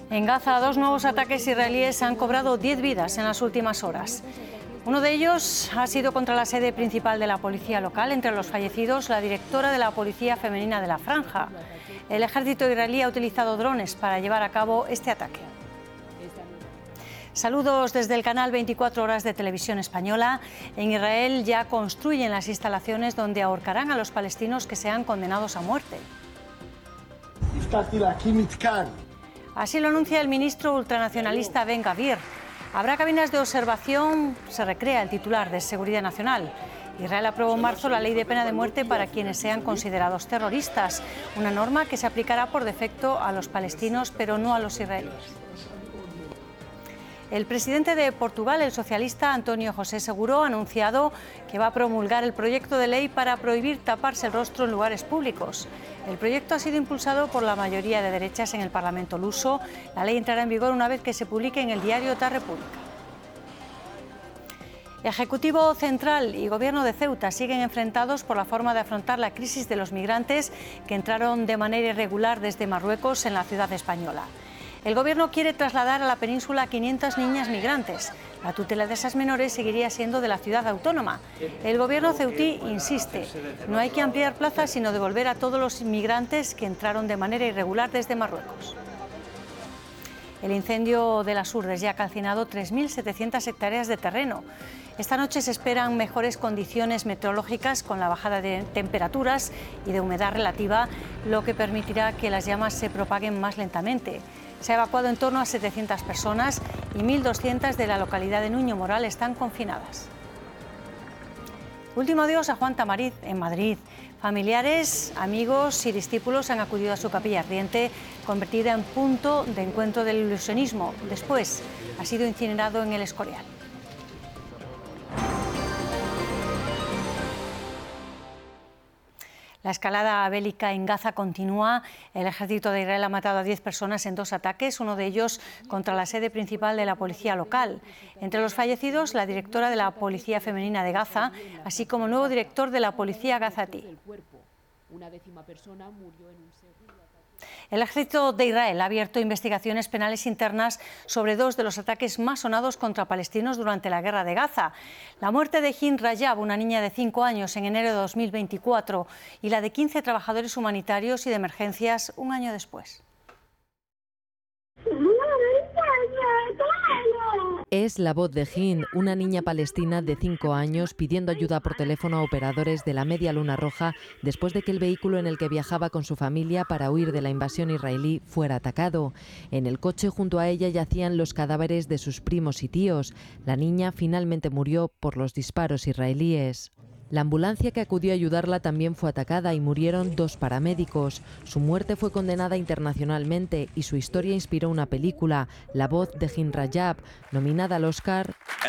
En Gaza, 2 nuevos ataques israelíes han cobrado 10 vidas en las últimas horas. Uno de ellos ha sido contra la sede principal de la policía local. Entre los fallecidos, la directora de la Policía Femenina de la Franja. El ejército israelí ha utilizado drones para llevar a cabo este ataque. Saludos desde el canal 24 Horas de Televisión Española. En Israel ya construyen las instalaciones donde ahorcarán a los palestinos que sean condenados a muerte. Así lo anuncia el ministro ultranacionalista Ben Gvir. Habrá cabinas de observación, se recrea el titular de Seguridad Nacional. Israel aprobó en marzo la ley de pena de muerte para quienes sean considerados terroristas, una norma que se aplicará por defecto a los palestinos, pero no a los israelíes. El presidente de Portugal, el socialista António José Seguro, ha anunciado que va a promulgar el proyecto de ley para prohibir taparse el rostro en lugares públicos. El proyecto ha sido impulsado por la mayoría de derechas en el Parlamento luso. La ley entrará en vigor una vez que se publique en el diario da República. Ejecutivo Central y Gobierno de Ceuta siguen enfrentados por la forma de afrontar la crisis de los migrantes que entraron de manera irregular desde Marruecos en la ciudad española. El Gobierno quiere trasladar a la península a 500 niñas migrantes. La tutela de esas menores seguiría siendo de la ciudad autónoma. El Gobierno ceutí insiste, no hay que ampliar plazas, sino devolver a todos los inmigrantes que entraron de manera irregular desde Marruecos. El incendio de las Urdes ya ha calcinado 3.700 hectáreas de terreno. Esta noche se esperan mejores condiciones meteorológicas con la bajada de temperaturas y de humedad relativa, lo que permitirá que las llamas se propaguen más lentamente. Se ha evacuado en torno a 700 personas y 1.200 de la localidad de Nuño Moral están confinadas. Último adiós a Juan Tamariz en Madrid. Familiares, amigos y discípulos han acudido a su capilla ardiente, convertida en punto de encuentro del ilusionismo. Después ha sido incinerado en el Escorial. La escalada bélica en Gaza continúa. El ejército de Israel ha matado a 10 personas en 2 ataques, uno de ellos contra la sede principal de la policía local. Entre los fallecidos, la directora de la Policía Femenina de Gaza, así como el nuevo director de la Policía Gazatí. El ejército de Israel ha abierto investigaciones penales internas sobre 2 de los ataques más sonados contra palestinos durante la guerra de Gaza. La muerte de Hind Rajab, una niña de 5 años, en enero de 2024, y la de 15 trabajadores humanitarios y de emergencias un año después. Es la voz de Hind, una niña palestina de 5 años pidiendo ayuda por teléfono a operadores de la Media Luna Roja después de que el vehículo en el que viajaba con su familia para huir de la invasión israelí fuera atacado. En el coche junto a ella yacían los cadáveres de sus primos y tíos. La niña finalmente murió por los disparos israelíes. La ambulancia que acudió a ayudarla también fue atacada y murieron 2 paramédicos. Su muerte fue condenada internacionalmente y su historia inspiró una película, La voz de Hind Rajab, nominada al Oscar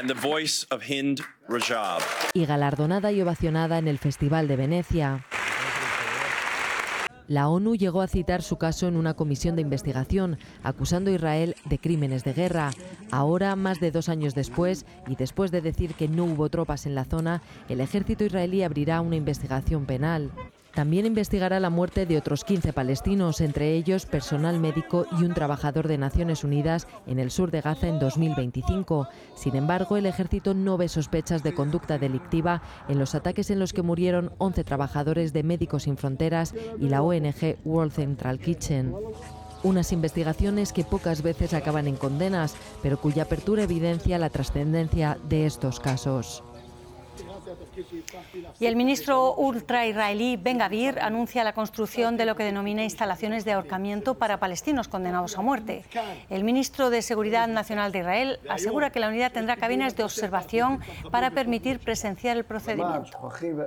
y galardonada y ovacionada en el Festival de Venecia. La ONU llegó a citar su caso en una comisión de investigación, acusando a Israel de crímenes de guerra. Ahora, más de 2 años después, y después de decir que no hubo tropas en la zona, el ejército israelí abrirá una investigación penal. También investigará la muerte de otros 15 palestinos, entre ellos personal médico y un trabajador de Naciones Unidas en el sur de Gaza en 2025. Sin embargo, el ejército no ve sospechas de conducta delictiva en los ataques en los que murieron 11 trabajadores de Médicos Sin Fronteras y la ONG World Central Kitchen. Unas investigaciones que pocas veces acaban en condenas, pero cuya apertura evidencia la trascendencia de estos casos. Y el ministro ultra-israelí Ben Gvir anuncia la construcción de lo que denomina instalaciones de ahorcamiento para palestinos condenados a muerte. El ministro de Seguridad Nacional de Israel asegura que la unidad tendrá cabinas de observación para permitir presenciar el procedimiento.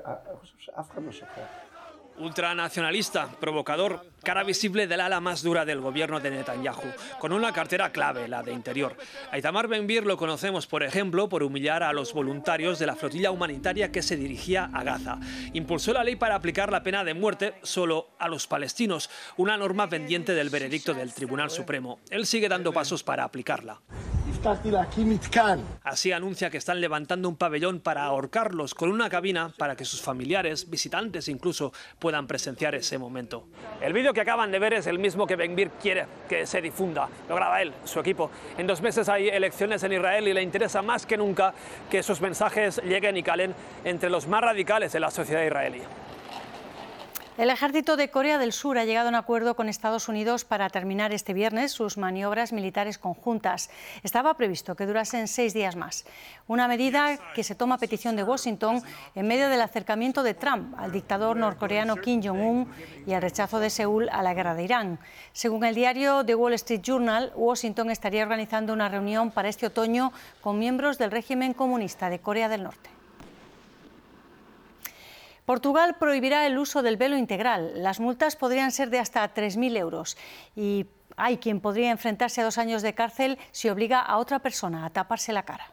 Ultranacionalista, provocador, cara visible del ala más dura del gobierno de Netanyahu, con una cartera clave, la de Interior. A Itamar Ben-Gvir lo conocemos, por ejemplo, por humillar a los voluntarios de la flotilla humanitaria que se dirigía a Gaza. Impulsó la ley para aplicar la pena de muerte solo a los palestinos, una norma pendiente del veredicto del Tribunal Supremo. Él sigue dando pasos para aplicarla. Así anuncia que están levantando un pabellón para ahorcarlos con una cabina para que sus familiares, visitantes incluso, puedan presenciar ese momento. El vídeo que acaban de ver es el mismo que Ben-Gvir quiere que se difunda. Lo graba él, su equipo. En 2 meses hay elecciones en Israel y le interesa más que nunca que sus mensajes lleguen y calen entre los más radicales de la sociedad israelí. El ejército de Corea del Sur ha llegado a un acuerdo con Estados Unidos para terminar este viernes sus maniobras militares conjuntas. Estaba previsto que durasen 6 días más. Una medida que se toma a petición de Washington en medio del acercamiento de Trump al dictador norcoreano Kim Jong-un y el rechazo de Seúl a la guerra de Irán. Según el diario The Wall Street Journal, Washington estaría organizando una reunión para este otoño con miembros del régimen comunista de Corea del Norte. Portugal prohibirá el uso del velo integral. Las multas podrían ser de hasta 3.000 euros y hay quien podría enfrentarse a 2 años de cárcel si obliga a otra persona a taparse la cara.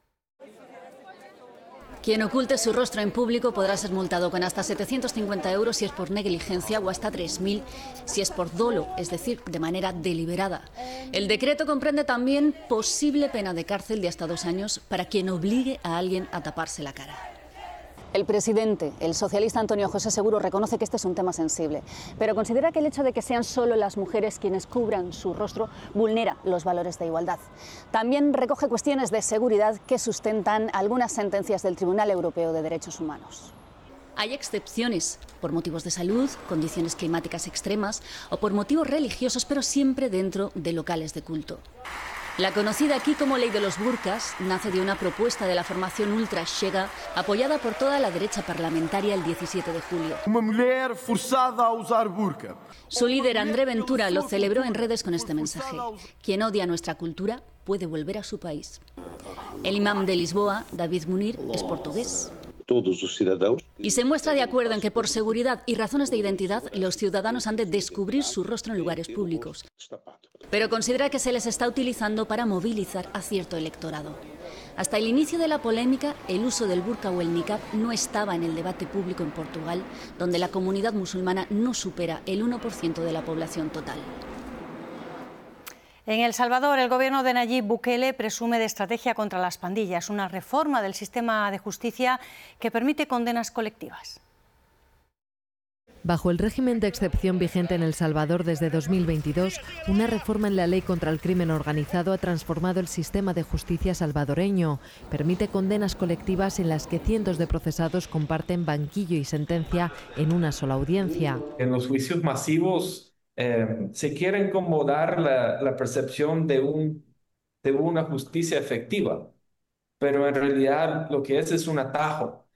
Quien oculte su rostro en público podrá ser multado con hasta 750 euros si es por negligencia o hasta 3.000 si es por dolo, es decir, de manera deliberada. El decreto comprende también posible pena de cárcel de hasta 2 años para quien obligue a alguien a taparse la cara. El presidente, el socialista Antonio José Seguro, reconoce que este es un tema sensible, pero considera que el hecho de que sean solo las mujeres quienes cubran su rostro vulnera los valores de igualdad. También recoge cuestiones de seguridad que sustentan algunas sentencias del Tribunal Europeo de Derechos Humanos. Hay excepciones por motivos de salud, condiciones climáticas extremas o por motivos religiosos, pero siempre dentro de locales de culto. La conocida aquí como Ley de los Burkas nace de una propuesta de la formación Ultra Chega, apoyada por toda la derecha parlamentaria el 17 de julio. Una mujer forzada a usar burka. Su líder, André Ventura, lo celebró en redes con este mensaje: quien odia nuestra cultura puede volver a su país. El imam de Lisboa, David Munir, es portugués. Todos los ciudadanos. Y se muestra de acuerdo en que por seguridad y razones de identidad los ciudadanos han de descubrir su rostro en lugares públicos. Pero considera que se les está utilizando para movilizar a cierto electorado. Hasta el inicio de la polémica, el uso del burka o el niqab no estaba en el debate público en Portugal, donde la comunidad musulmana no supera el 1% de la población total. En El Salvador, el gobierno de Nayib Bukele presume de estrategia contra las pandillas, una reforma del sistema de justicia que permite condenas colectivas. Bajo el régimen de excepción vigente en El Salvador desde 2022, una reforma en la ley contra el crimen organizado ha transformado el sistema de justicia salvadoreño. Permite condenas colectivas en las que cientos de procesados comparten banquillo y sentencia en una sola audiencia. En los juicios masivos se quiere como dar la percepción de una justicia efectiva, pero en realidad lo que es un atajo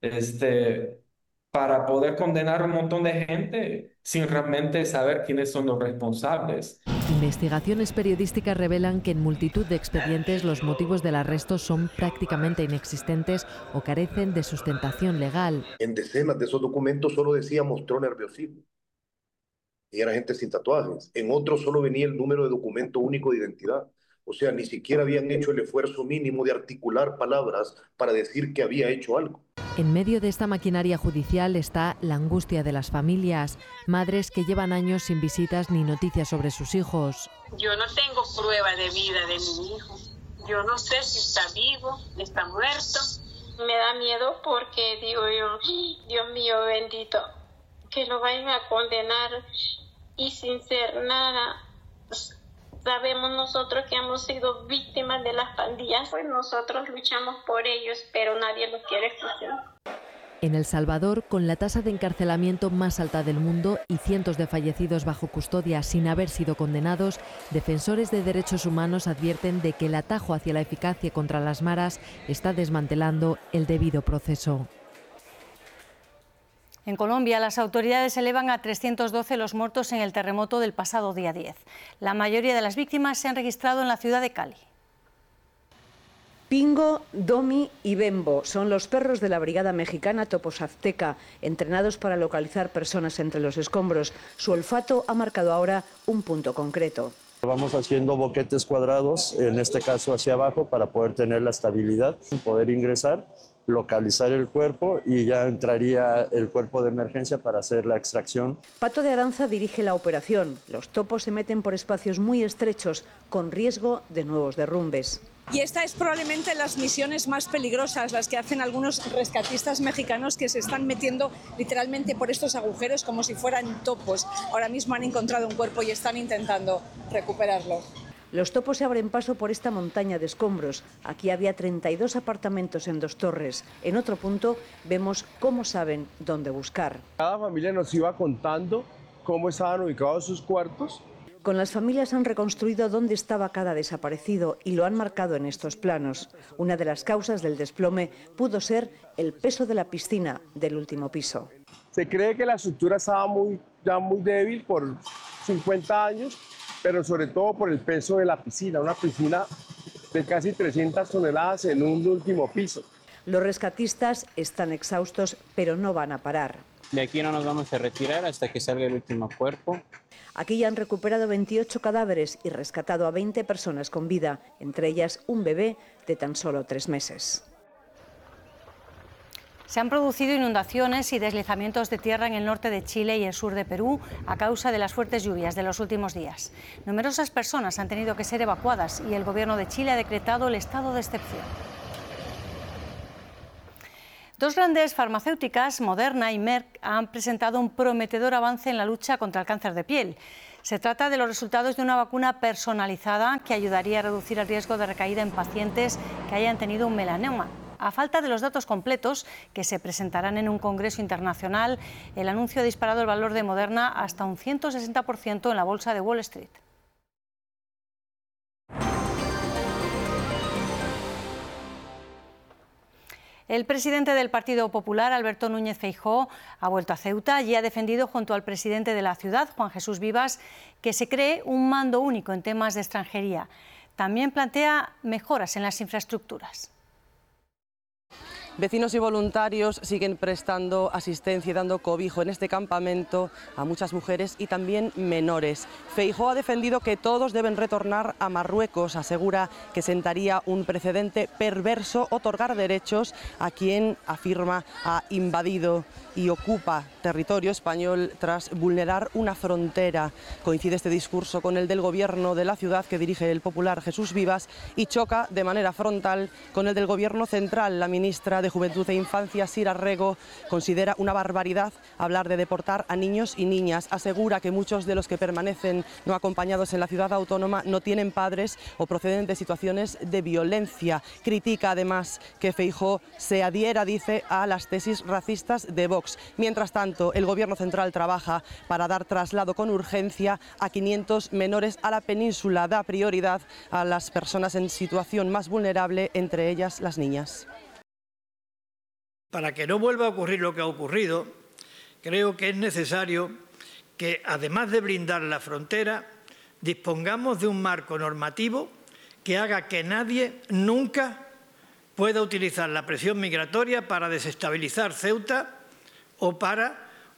para poder condenar a un montón de gente sin realmente saber quiénes son los responsables. Investigaciones periodísticas revelan que en multitud de expedientes los motivos del arresto son prácticamente inexistentes o carecen de sustentación legal. En decenas de esos documentos solo decía mostró nerviosismo. Y era gente sin tatuajes. En otros solo venía el número de documento único de identidad. O sea, ni siquiera habían hecho el esfuerzo mínimo de articular palabras para decir que había hecho algo. En medio de esta maquinaria judicial está la angustia de las familias, madres que llevan años sin visitas ni noticias sobre sus hijos. Yo no tengo prueba de vida de mi hijo. Yo no sé si está vivo, está muerto. Me da miedo porque digo yo, Dios mío bendito, que lo vayan a condenar y sin ser nada. Sabemos nosotros que hemos sido víctimas de las pandillas, pues nosotros luchamos por ellos, pero nadie los quiere escuchar. En El Salvador, con la tasa de encarcelamiento más alta del mundo y cientos de fallecidos bajo custodia sin haber sido condenados, defensores de derechos humanos advierten de que el atajo hacia la eficacia contra las maras está desmantelando el debido proceso. En Colombia, las autoridades elevan a 312 los muertos en el terremoto del pasado día 10. La mayoría de las víctimas se han registrado en la ciudad de Cali. Pingo, Domi y Bembo son los perros de la Brigada Mexicana Topos Azteca, entrenados para localizar personas entre los escombros. Su olfato ha marcado ahora un punto concreto. Vamos haciendo boquetes cuadrados, en este caso hacia abajo, para poder tener la estabilidad, poder ingresar localizar el cuerpo y ya entraría el cuerpo de emergencia para hacer la extracción. Pato de Aranza dirige la operación. Los topos se meten por espacios muy estrechos, con riesgo de nuevos derrumbes. Y esta es probablemente las misiones más peligrosas, las que hacen algunos rescatistas mexicanos que se están metiendo literalmente por estos agujeros como si fueran topos. Ahora mismo han encontrado un cuerpo y están intentando recuperarlo. Los topos se abren paso por esta montaña de escombros. Aquí había 32 apartamentos en 2 torres. En otro punto vemos cómo saben dónde buscar. Cada familia nos iba contando cómo estaban ubicados sus cuartos. Con las familias han reconstruido dónde estaba cada desaparecido y lo han marcado en estos planos. Una de las causas del desplome pudo ser el peso de la piscina del último piso. Se cree que la estructura estaba ya muy débil por 50 años, pero sobre todo por el peso de la piscina, una piscina de casi 300 toneladas en un último piso. Los rescatistas están exhaustos, pero no van a parar. De aquí no nos vamos a retirar hasta que salga el último cuerpo. Aquí ya han recuperado 28 cadáveres y rescatado a 20 personas con vida, entre ellas un bebé de tan solo 3 meses. Se han producido inundaciones y deslizamientos de tierra en el norte de Chile y el sur de Perú a causa de las fuertes lluvias de los últimos días. Numerosas personas han tenido que ser evacuadas y el gobierno de Chile ha decretado el estado de excepción. Dos grandes farmacéuticas, Moderna y Merck, han presentado un prometedor avance en la lucha contra el cáncer de piel. Se trata de los resultados de una vacuna personalizada que ayudaría a reducir el riesgo de recaída en pacientes que hayan tenido un melanoma. A falta de los datos completos, que se presentarán en un congreso internacional, el anuncio ha disparado el valor de Moderna hasta un 160% en la bolsa de Wall Street. El presidente del Partido Popular, Alberto Núñez Feijóo, ha vuelto a Ceuta y ha defendido junto al presidente de la ciudad, Juan Jesús Vivas, que se cree un mando único en temas de extranjería. También plantea mejoras en las infraestructuras. Vecinos y voluntarios siguen prestando asistencia y dando cobijo en este campamento a muchas mujeres y también menores. Feijóo ha defendido que todos deben retornar a Marruecos. Asegura que sentaría un precedente perverso otorgar derechos a quien afirma ha invadido y ocupa territorio español tras vulnerar una frontera. Coincide este discurso con el del gobierno de la ciudad que dirige el popular Jesús Vivas y choca de manera frontal con el del gobierno central. La ministra de Juventud e Infancia, Sira Rego, considera una barbaridad hablar de deportar a niños y niñas. Asegura que muchos de los que permanecen no acompañados en la ciudad autónoma no tienen padres o proceden de situaciones de violencia. Critica además que Feijóo se adhiera, dice, a las tesis racistas de Vox. Mientras tanto, el gobierno central trabaja para dar traslado con urgencia a 500 menores a la península. Da prioridad a las personas en situación más vulnerable, entre ellas las niñas. Para que no vuelva a ocurrir lo que ha ocurrido, creo que es necesario que, además de blindar la frontera, dispongamos de un marco normativo que haga que nadie nunca pueda utilizar la presión migratoria para desestabilizar Ceuta o para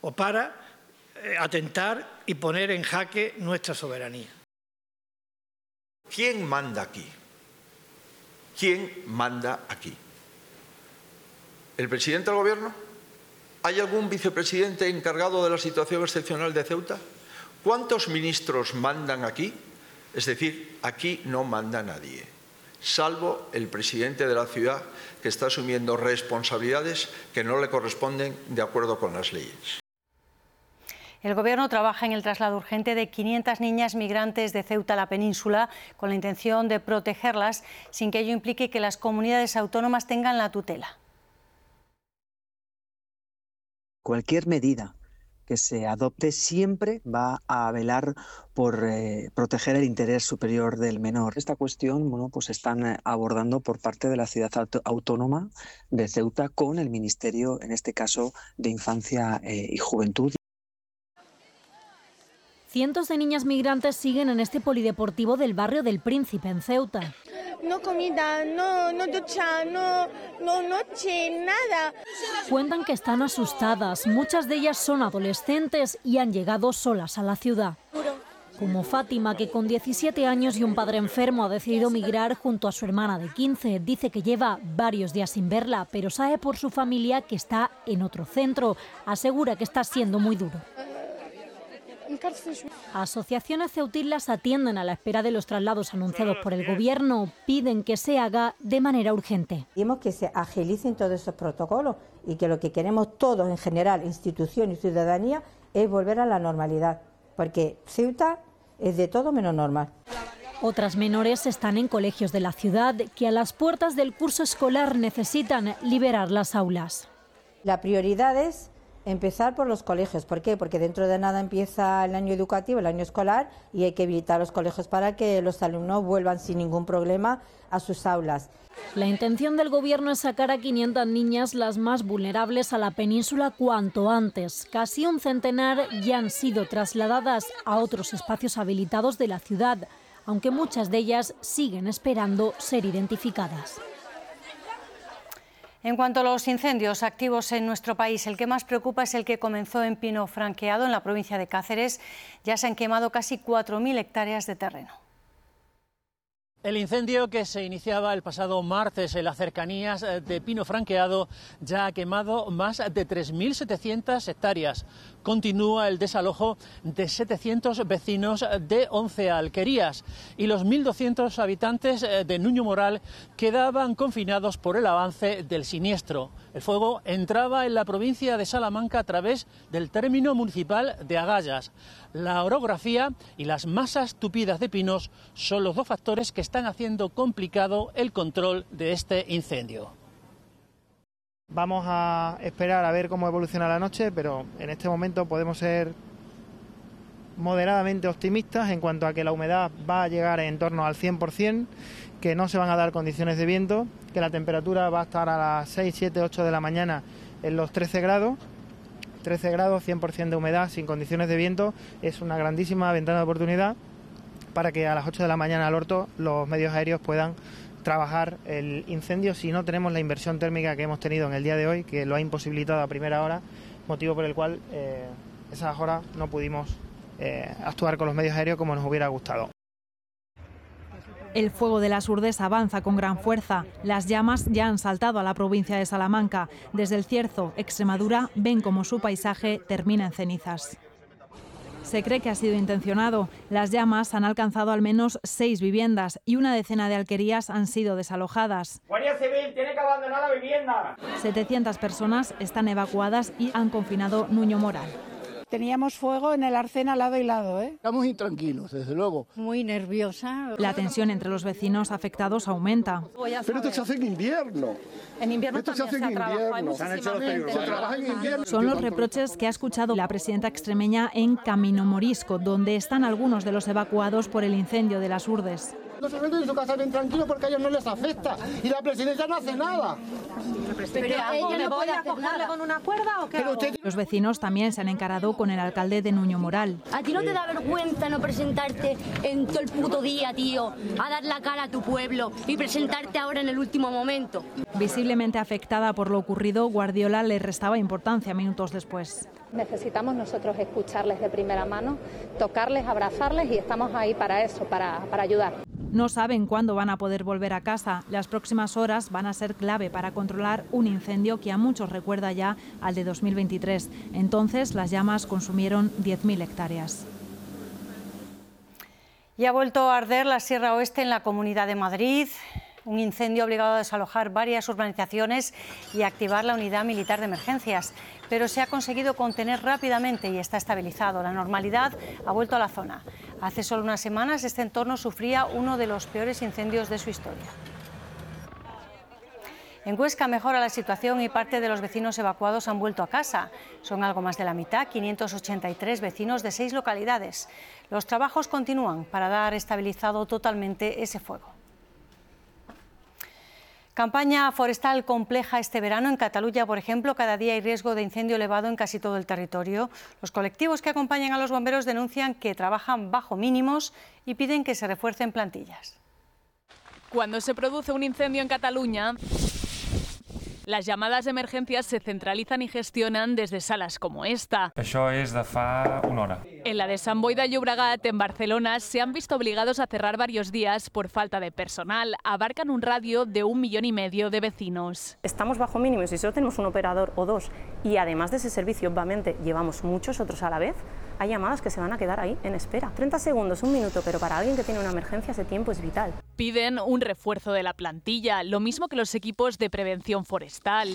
atentar y poner en jaque nuestra soberanía. ¿Quién manda aquí? ¿Quién manda aquí? ¿El presidente del gobierno? ¿Hay algún vicepresidente encargado de la situación excepcional de Ceuta? ¿Cuántos ministros mandan aquí? Es decir, aquí no manda nadie, salvo el presidente de la ciudad, que está asumiendo responsabilidades que no le corresponden de acuerdo con las leyes. El Gobierno trabaja en el traslado urgente de 500 niñas migrantes de Ceuta a la península con la intención de protegerlas sin que ello implique que las comunidades autónomas tengan la tutela. Cualquier medida que se adopte siempre va a velar por proteger el interés superior del menor. Esta cuestión, pues están abordando por parte de la ciudad autónoma de Ceuta con el Ministerio, en este caso, de Infancia y Juventud. Cientos de niñas migrantes siguen en este polideportivo del barrio del Príncipe, en Ceuta. No comida, no ducha, no noche, nada. Cuentan que están asustadas. Muchas de ellas son adolescentes y han llegado solas a la ciudad. Como Fátima, que con 17 años y un padre enfermo ha decidido migrar junto a su hermana de 15. Dice que lleva varios días sin verla, pero sabe por su familia que está en otro centro. Asegura que está siendo muy duro. Asociaciones ceutíes las atienden a la espera de los traslados anunciados por el Gobierno. Piden que se haga de manera urgente. Pedimos que se agilicen todos esos protocolos y que lo que queremos todos en general, institución y ciudadanía, es volver a la normalidad. Porque Ceuta es de todo menos normal. Otras menores están en colegios de la ciudad que a las puertas del curso escolar necesitan liberar las aulas. La prioridad es empezar por los colegios. ¿Por qué? Porque dentro de nada empieza el año educativo, el año escolar, y hay que habilitar los colegios para que los alumnos vuelvan sin ningún problema a sus aulas. La intención del Gobierno es sacar a 500 niñas, las más vulnerables, a la península cuanto antes. Casi un centenar ya han sido trasladadas a otros espacios habilitados de la ciudad, aunque muchas de ellas siguen esperando ser identificadas. En cuanto a los incendios activos en nuestro país, el que más preocupa es el que comenzó en Pino Franqueado, en la provincia de Cáceres. Ya se han quemado casi 4.000 hectáreas de terreno. El incendio, que se iniciaba el pasado martes en las cercanías de Pino Franqueado, ya ha quemado más de 3.700 hectáreas. Continúa el desalojo de 700 vecinos de 11 alquerías y los 1.200 habitantes de Nuño Moral quedaban confinados por el avance del siniestro. El fuego entraba en la provincia de Salamanca a través del término municipal de Agallas. La orografía y las masas tupidas de pinos son los dos factores que están haciendo complicado el control de este incendio. Vamos a esperar a ver cómo evoluciona la noche, pero en este momento podemos ser moderadamente optimistas en cuanto a que la humedad va a llegar en torno al 100%, que no se van a dar condiciones de viento, que la temperatura va a estar a las 6, 7, 8 de la mañana en los 13 grados. 13 grados, 100% de humedad, sin condiciones de viento, es una grandísima ventana de oportunidad para que a las 8 de la mañana al orto los medios aéreos puedan trabajar el incendio si no tenemos la inversión térmica que hemos tenido en el día de hoy, que lo ha imposibilitado a primera hora, motivo por el cual esas horas no pudimos actuar con los medios aéreos como nos hubiera gustado. El fuego de las Urdes avanza con gran fuerza. Las llamas ya han saltado a la provincia de Salamanca. Desde el Cierzo, Extremadura, ven como su paisaje termina en cenizas. Se cree que ha sido intencionado. Las llamas han alcanzado al menos 6 viviendas y una decena de alquerías han sido desalojadas. Guardia Civil, tiene que abandonar la vivienda. 700 personas están evacuadas y han confinado Nuño Moral. Teníamos fuego en el arcén al lado y lado, ¿eh? Estamos intranquilos, desde luego. Muy nerviosa. La tensión entre los vecinos afectados aumenta. Pero esto se hace en invierno. En invierno esto también se trabaja en invierno. Se trabaja en invierno. Son los reproches que ha escuchado la presidenta extremeña en Camino Morisco, donde están algunos de los evacuados por el incendio de las Urdes. No se venden en su casa bien tranquilos porque a ellos no les afecta y la presidencia no hace nada. ¿Pero ella no puede acogerle con una cuerda o qué hago? Los vecinos también se han encarado con el alcalde de Nuño Moral. ¿A ti no te da vergüenza no presentarte en todo el puto día, tío, a dar la cara a tu pueblo y presentarte ahora en el último momento? Visiblemente afectada por lo ocurrido, Guardiola le restaba importancia minutos después. Necesitamos nosotros escucharles de primera mano, tocarles, abrazarles y estamos ahí para eso, para ayudar. No saben cuándo van a poder volver a casa. Las próximas horas van a ser clave para controlar un incendio que a muchos recuerda ya al de 2023. Entonces las llamas consumieron 10.000 hectáreas. Y ha vuelto a arder la Sierra Oeste en la Comunidad de Madrid. Un incendio ha obligado a desalojar varias urbanizaciones y a activar la unidad militar de emergencias. Pero se ha conseguido contener rápidamente y está estabilizado. La normalidad ha vuelto a la zona. Hace solo unas semanas este entorno sufría uno de los peores incendios de su historia. En Huesca mejora la situación y parte de los vecinos evacuados han vuelto a casa. Son algo más de la mitad, 583 vecinos de 6 localidades. Los trabajos continúan para dar estabilizado totalmente ese fuego. Campaña forestal compleja este verano. En Cataluña, por ejemplo, cada día hay riesgo de incendio elevado en casi todo el territorio. Los colectivos que acompañan a los bomberos denuncian que trabajan bajo mínimos y piden que se refuercen plantillas. Cuando se produce un incendio en Cataluña, Las llamadas de emergencias se centralizan y gestionan desde salas como esta. Això és de fa una hora. En la de Sant Boi de Llobregat, en Barcelona, se han visto obligados a cerrar varios días por falta de personal. Abarcan un radio de 1,5 millones de vecinos. Estamos bajo mínimos y solo tenemos un operador o dos, y además de ese servicio, obviamente, llevamos muchos otros a la vez. Hay llamadas que se van a quedar ahí en espera. 30 segundos, un minuto, pero para alguien que tiene una emergencia ese tiempo es vital. Piden un refuerzo de la plantilla, lo mismo que los equipos de prevención forestal.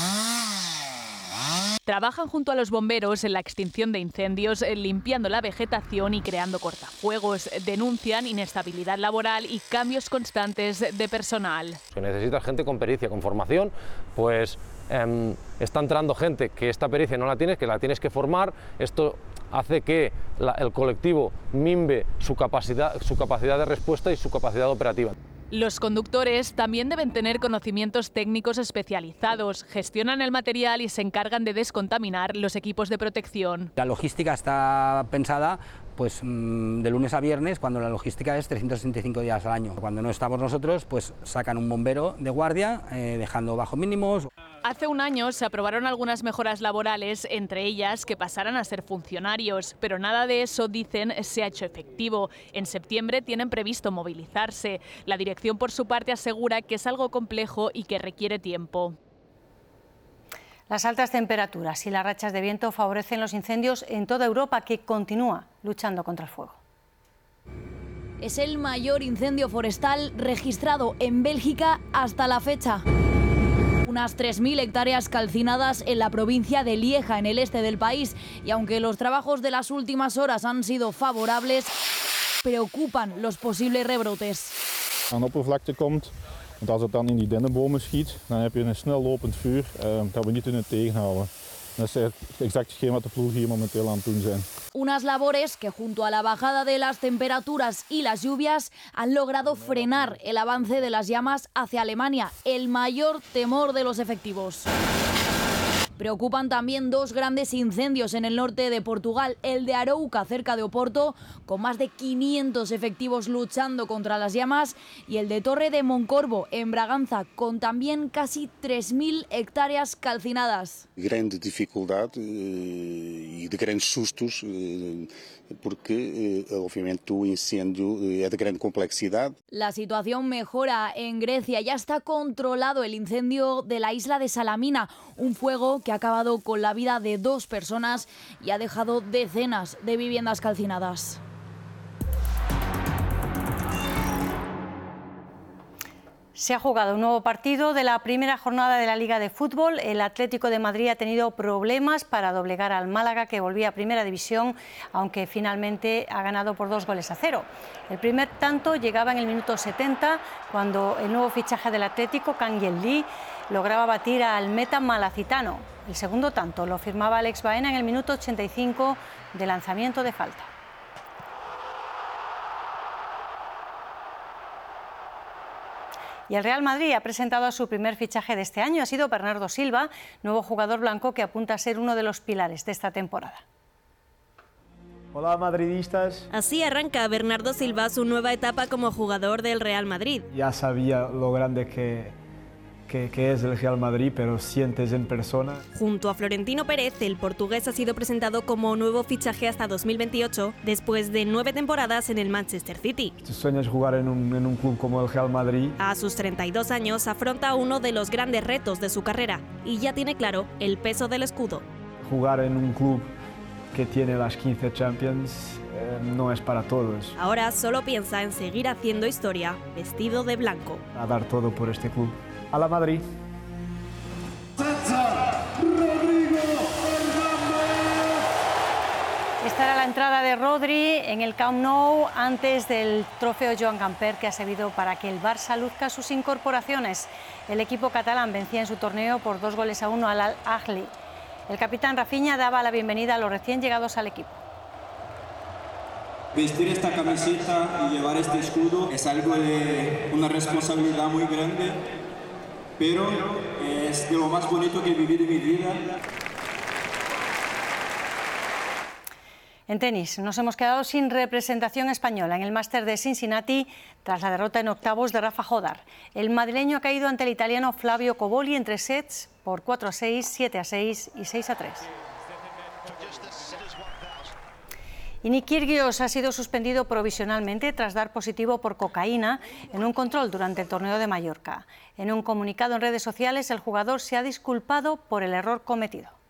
Trabajan junto a los bomberos en la extinción de incendios, limpiando la vegetación y creando cortafuegos. Denuncian inestabilidad laboral y cambios constantes de personal. Si necesitas gente con pericia, con formación, pues está entrando gente que esta pericia no la tienes, que la tienes que formar. Esto hace que el colectivo mimbe su capacidad de respuesta y su capacidad operativa. Los conductores también deben tener conocimientos técnicos especializados, gestionan el material y se encargan de descontaminar los equipos de protección. La logística está pensada pues de lunes a viernes, cuando la logística es 365 días al año. Cuando no estamos nosotros, pues sacan un bombero de guardia, dejando bajo mínimos. Hace un año se aprobaron algunas mejoras laborales, entre ellas que pasaran a ser funcionarios, pero nada de eso, dicen, se ha hecho efectivo. En septiembre tienen previsto movilizarse. La dirección, por su parte, asegura que es algo complejo y que requiere tiempo. Las altas temperaturas y las rachas de viento favorecen los incendios en toda Europa, que continúa luchando contra el fuego. Es el mayor incendio forestal registrado en Bélgica hasta la fecha. Unas 3.000 hectáreas calcinadas en la provincia de Lieja, en el este del país. Y aunque los trabajos de las últimas horas han sido favorables, preocupan los posibles rebrotes. Aan de oppervlakte komt, want als het dan in die dennenbomen schiet, dan heb je een snel lopend vuur dat we niet kunnen tegenhouden. Dat is exact hetgeen wat de ploegen hier momenteel aan het doen zijn. Unas labores que, junto a la bajada de las temperaturas y las lluvias, han logrado frenar el avance de las llamas hacia Alemania, el mayor temor de los efectivos. Preocupan también dos grandes incendios en el norte de Portugal, el de Arouca, cerca de Oporto, con más de 500 efectivos luchando contra las llamas, y el de Torre de Moncorvo, en Braganza, con también casi 3.000 hectáreas calcinadas. Grande dificuldad e de grandes sustos, porque obviamente o incêndio é de grande complexidade. La situación mejora en Grecia. Ya está controlado el incendio de la isla de Salamina, un fuego que ha acabado con la vida de 2 personas y ha dejado decenas de viviendas calcinadas. Se ha jugado un nuevo partido de la primera jornada de la Liga de Fútbol. El Atlético de Madrid ha tenido problemas para doblegar al Málaga, que volvía a Primera División, aunque finalmente ha ganado por 2-0. El primer tanto llegaba en el minuto 70, cuando el nuevo fichaje del Atlético, Kangin Lee, lograba batir al meta malacitano. El segundo tanto lo firmaba Alex Baena en el minuto 85 de lanzamiento de falta. Y el Real Madrid ha presentado a su primer fichaje de este año. Ha sido Bernardo Silva, nuevo jugador blanco que apunta a ser uno de los pilares de esta temporada. Hola madridistas. Así arranca Bernardo Silva su nueva etapa como jugador del Real Madrid. Ya sabía lo grande que es el Real Madrid, pero sientes en persona. Junto a Florentino Pérez, el portugués ha sido presentado como nuevo fichaje hasta 2028, después de 9 temporadas en el Manchester City. Tu sueño es jugar en un club como el Real Madrid. A sus 32 años afronta uno de los grandes retos de su carrera y ya tiene claro el peso del escudo. Jugar en un club que tiene las 15 Champions no es para todos. Ahora solo piensa en seguir haciendo historia vestido de blanco. A dar todo por este club. A la Madrid. Esta era la entrada de Rodri en el Camp Nou antes del trofeo Joan Gamper, que ha servido para que el Barça luzca sus incorporaciones. El equipo catalán vencía en su torneo por 2-1 al Al-Ahly. El capitán Rafinha daba la bienvenida a los recién llegados al equipo. Vestir esta camiseta y llevar este escudo es algo de una responsabilidad muy grande, pero es de lo más bonito que he vivido en mi vida. En tenis, nos hemos quedado sin representación española en el Máster de Cincinnati tras la derrota en octavos de Rafa Jodar. El madrileño ha caído ante el italiano Flavio Cobolli en 3 sets por 4-6, 7-6 y 6-3. Y Nick Kyrgios ha sido suspendido provisionalmente tras dar positivo por cocaína en un control durante el torneo de Mallorca. En un comunicado en redes sociales, el jugador se ha disculpado por el error cometido.